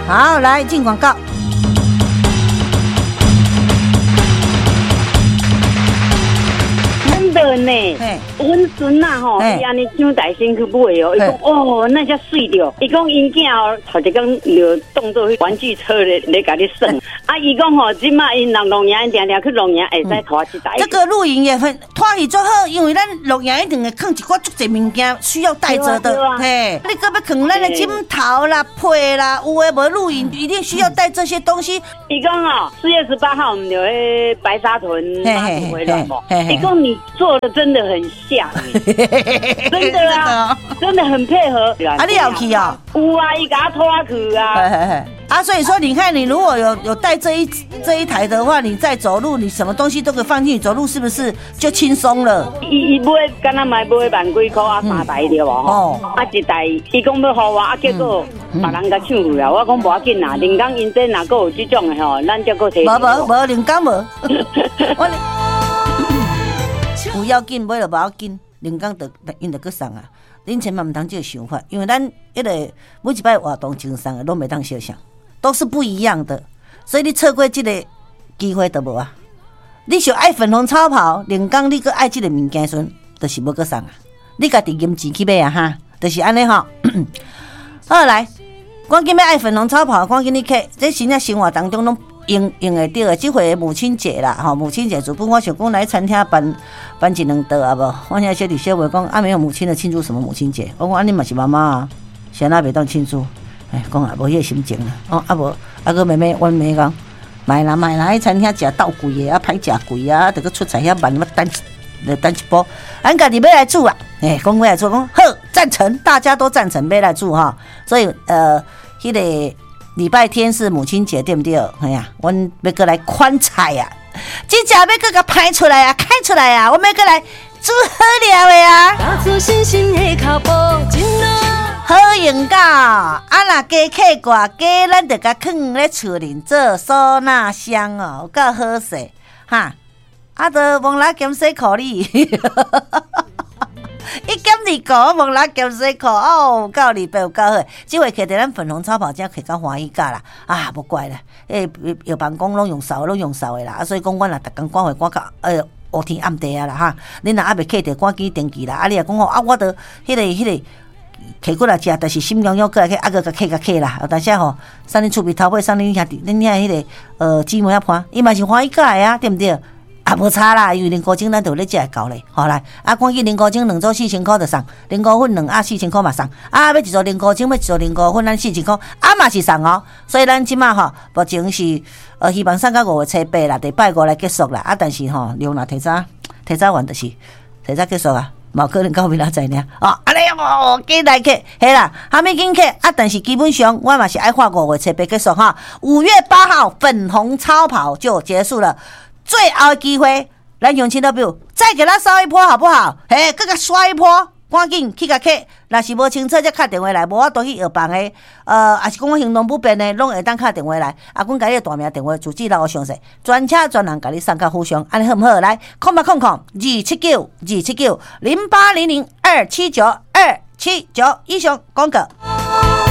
好，来进广告。 真的呢，阮孙啊吼，伊安尼上大身去买哦，伊讲哦，那才水着。伊讲因囝哦，头一工就当做玩具车咧甲你耍。啊，伊讲吼，即马因人农营定定去农营会使拖一台。 这个露营也很拖去最好，因为咱露营一定会放一寡足侪物件需要带着的。嘿，你搁要放咱的枕头啦、被啦，有诶无露营一定需要带这些东西。 伊讲哦，4月18号我们就去白沙屯马祖回来嘛。伊讲你做的真的很像，真的啊，真的很配合。 啊，你有去啊？ 有啊，伊甲我拖去啊。 啊，所以说你看，你如果有带这一台的话，你再走路，你什么东西都可以放进去，走路是不是就轻松了？ 伊买，敢若买万几块啊，3台对无？哦，啊一台，伊讲要互我，啊结果别人甲抢去啊，我讲无要紧啦，人工因这若个有这种的吼，咱才个提。 无，人工无。不要紧，买了不要紧，人工就因就去送啊。恁千万唔通这个想法，因为咱迄个每一摆活动精送的拢袂当相像，都是不一样的，所以你错过这个机会都无啊。你想爱粉红超跑，人工你个爱这个物件时，就是要去送啊。你家己银钱去买啊哈，就是安尼吼。好来，赶紧要爱粉红超跑，赶紧你去，这现在生活当中拢。用会到的，这回母亲节啦，吼，母亲节主本我想讲来餐厅办一两道啊无，我现在小弟小妹讲啊，没有母亲的庆祝什么母亲节？我讲啊，你嘛是妈妈啊，谁那袂当庆祝？哎，讲啊，无迄个心情啦。哦，啊无，啊个妹妹，阮妹讲，买啦，喺餐厅食倒贵的啊，歹食贵啊，得个出菜遐慢，要等一波。俺家己要来煮啊，哎，讲要来煮，讲好赞成，大家都赞成要来煮哈。所以迄个。礼拜天是母亲节，对不对？哎呀，我们要过来宽菜呀，这家要过个拍出来啊，开出来啊，我们要过来煮好料的啊。好用到啊！若鸡客挂鸡，咱就甲放咧厝里做唢呐香哦，有够好势哈！啊，都忘啦减洗裤哩。1减2个，忘啦减洗裤哦，够礼拜有够好。这回摕在咱粉红超跑，真摕到欢喜甲啦！啊，无怪啦，药房讲拢用扫的啦，啊，所以讲阮若逐工赶回赶到乌天暗地啊啦哈。恁若还袂摕着赶紧登记啦，啊，你也讲哦啊，我得迄个。摕过来食，但是心痒痒过来去，啊个摕啦。但是吼，送恁厝边头尾，送恁兄弟，恁遐迄个姊妹啊伴，伊嘛是欢喜甲的啊，对不对？啊，无差啦，因为零高精咱就咧食会到咧，好来，啊，赶紧零高精2组4000块就送，零高粉2啊4000块嘛送，啊，要一组零高精，要一组零高粉，咱4000块，啊嘛是送哦。所以咱即马吼，目前是希望送到5月初8啦，第拜5来结束啦。啊，但是吼，量若提早完就是提早结束啊。冇可能到明仔载呢，哦，安尼哦，紧来去，系啦，还没紧去啊，但是基本上我嘛是爱画5月初8结束哈，5月8号粉红超跑就结束了，最后的机会，咱乡亲都比如再给他烧一波好不好？嘿，搁甲刷一波，赶紧去甲客，若是无清楚则敲电话来，无我都去药房的，也是讲我行动不便的，拢会当敲电话来，啊，阮甲你大名电话主记留我详细，专车专人甲你送到府上，安尼好唔好？来，0800 279 279 0800 279 279以上广告。